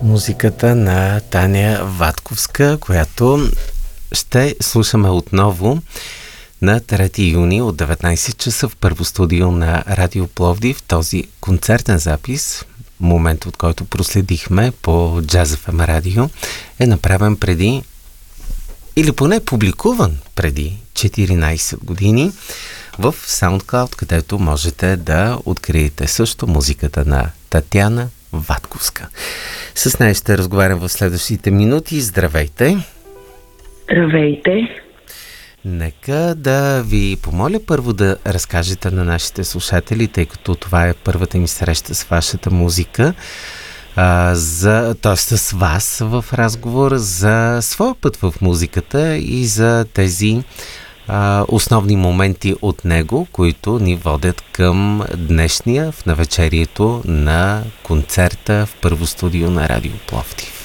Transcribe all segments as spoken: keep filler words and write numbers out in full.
Музиката на Таня Ватковска, която ще слушаме отново на трети юни от деветнайсет часа в първо студио на Радио Пловдив. Този концертен запис, момент от който проследихме по Jazz еф ем Радио, е направен преди, или поне публикуван преди четиринайсет години в SoundCloud, където можете да откриете също музиката на Татяна Ватковска. С нея ще разговарям в следващите минути. Здравейте! Здравейте! Нека да ви помоля първо да разкажете на нашите слушатели, тъй като това е първата ми среща с вашата музика, а, за, т.е. с вас в разговор за своя път в музиката и за тези а, основни моменти от него, които ни водят към днешния в навечерието на концерта в първо студио на Радио Пловдив.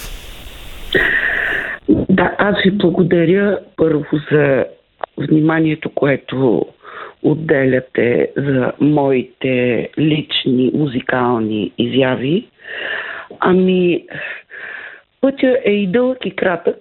Да, аз ви благодаря първо за вниманието, което отделяте за моите лични музикални изяви. Ами, пътя е и дълъг и кратък.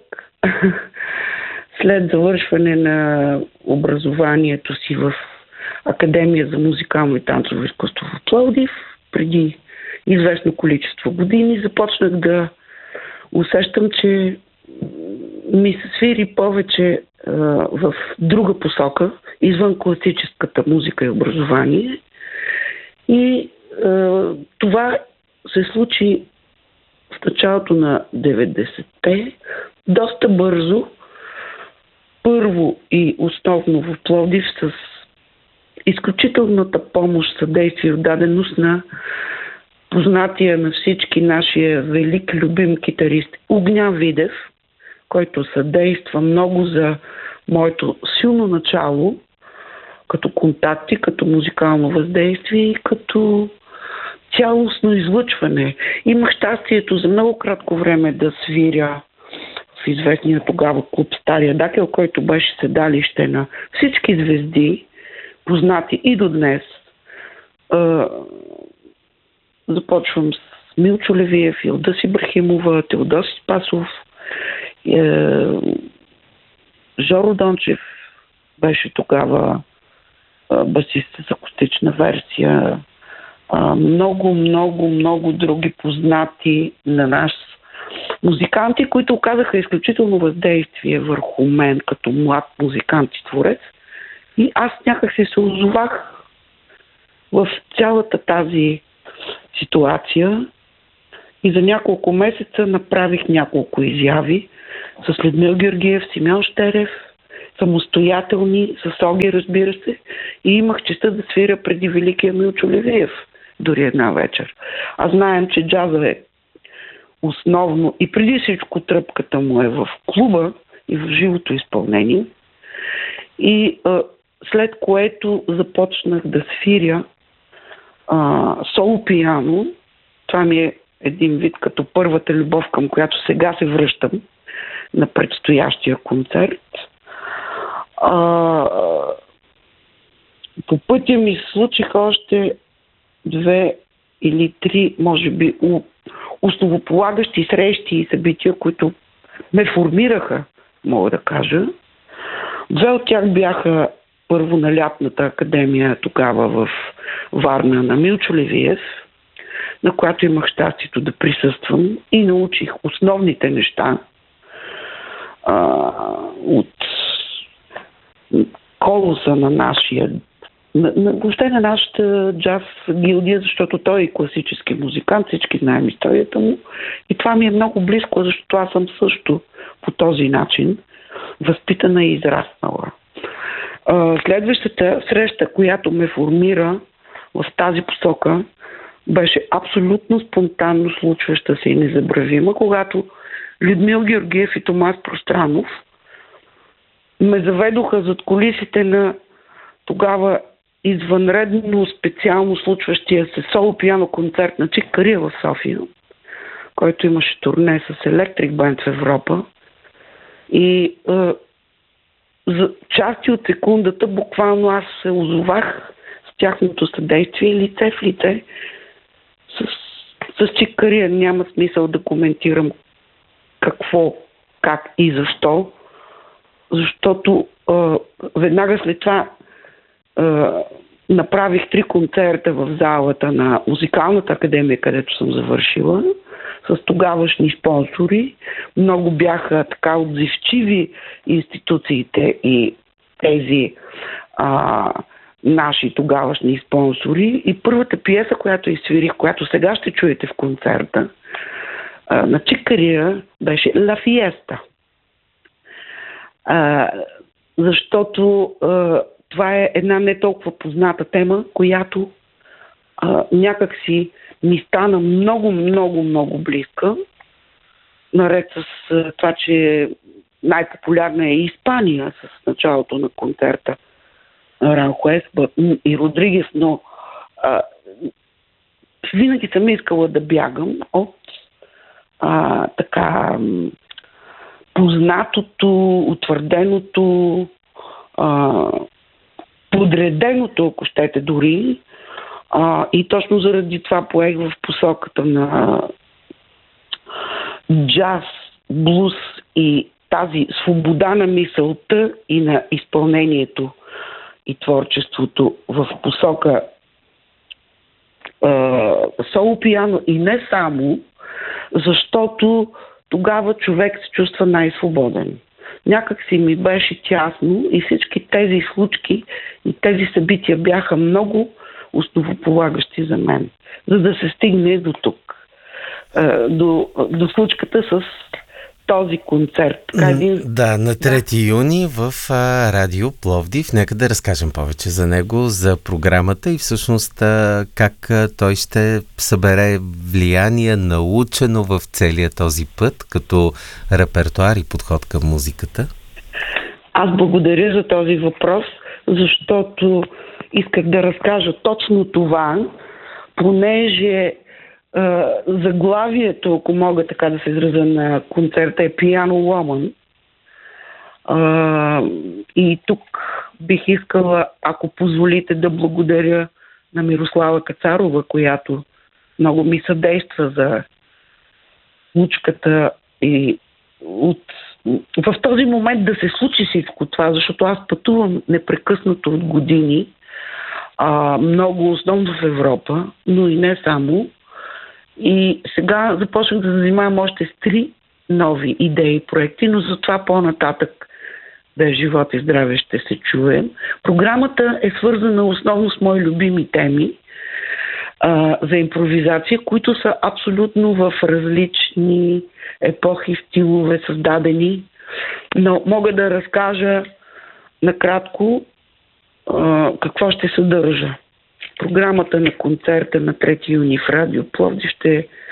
След завършване на образованието си в Академия за музикално и танцово изкуство в Пловдив, преди известно количество години, започнах да усещам, че ми се свири повече а, в друга посока, извън класическата музика и образование. И а, това се случи в началото на деветдесетте, доста бързо. Първо и основно в Пловдив с изключителната помощ, съдействие и отдаденост на познатия на всички нашия велик любим китарист Огнян Видев, който съдейства много за моето силно начало, като контакти, като музикално въздействие и като цялостно излъчване. Имах щастието за много кратко време да свиря в известния тогава клуб Стария Дакел, който беше седалище на всички звезди, познати и до днес. Започвам с Милчо Левиев, Илдъс Ибрахимова, Теодоси Спасов, е, Жоро Дончев беше тогава е, басист с акустична версия. Е, много, много, много други познати на нас музиканти, които оказаха изключително въздействие върху мен като млад музикант и творец. И аз някак си се озовах в цялата тази ситуация и за няколко месеца направих няколко изяви с Людмил Георгиев, Симеон Щерев, самостоятелни, с Оги, разбира се, и имах честа да свиря преди великия Милчо Левиев дори една вечер. А знаем, че джазът е основно и преди всичко тръпката му е в клуба и в живото изпълнение. И а, след което започнах да свиря а, соло пиано. Това ми е един вид като първата любов, към която сега се връщам на предстоящия концерт. А, по пътя ми се случиха още две или три, може би, основополагащи срещи и събития, които ме формираха, мога да кажа. Две от тях бяха първо на лятната академия тогава в Варна на Милчо Левиев, на която имах щастието да присъствам и научих основните неща а, от колоса на нашия, на, на, въобще на нашата джаз гилдия, защото той е класически музикант, всички знаем историята му. И това ми е много близко, защото аз съм също по този начин възпитана и израснала. А, следващата среща, която ме формира в тази посока, беше абсолютно спонтанно случваща се и незабравима, когато Людмил Георгиев и Томас Пространов ме заведоха зад кулисите на тогава извънредно специално случващия се соло пиано концерт на Чик Кария в София, който имаше турне с Electric Band в Европа. И е, за части от секундата буквално аз се озовах с тяхното съдействие лице в лице с С Чикария няма смисъл да коментирам какво, как и защо, защото а, веднага след това а, направих три концерта в залата на Музикалната академия, където съм завършила, с тогавашни спонсори. Много бяха така отзивчиви институциите и тези а, наши тогавашни спонсори. И първата пиеса, която изсвирих, която сега ще чуете в концерта, а, на Чикария, беше La Fiesta. А, защото а, това е една не толкова позната тема, която а, някак си ми стана много, много, много близка. Наред с а, това, че най-популярна е Испания с началото на концерта Аранхуес и Родригес, но а, винаги съм искала да бягам от а, така познатото, утвърденото, а, подреденото, ако щете дори. А, и точно заради това поех в посоката на джаз, блуз и тази свобода на мисълта и на изпълнението и творчеството в посока соло пиано и не само, защото тогава човек се чувства най-свободен. Някак си ми беше тясно и всички тези случки и тези събития бяха много основополагащи за мен, за да се стигне до тук. До, до случката с този концерт. Така, един... Да, на трети да. юни в а, Радио Пловдив. Нека да разкажем повече за него, за програмата и всъщност а, как а, той ще събере влияние, научено в целия този път, като репертуар и подход към музиката. Аз благодаря за този въпрос, защото исках да разкажа точно това, понеже Uh, заглавието, ако мога така да се изразя, на концерта е Piano Woman. Uh, и тук бих искала, ако позволите, да благодаря на Мирослава Кацарова, която много ми съдейства за случката и от... в този момент да се случи всичко това, защото аз пътувам непрекъснато от години, uh, много основно в Европа, но и не само. И сега започнах да занимавам още с три нови идеи и проекти, но за това по-нататък, да е живот и здраве, ще се чуем. Програмата е свързана основно с мои любими теми а, за импровизация, които са абсолютно в различни епохи, стилове създадени. Но мога да разкажа накратко а, какво ще съдържа. Програмата на концерта на трети юни в Радио Пловдив ще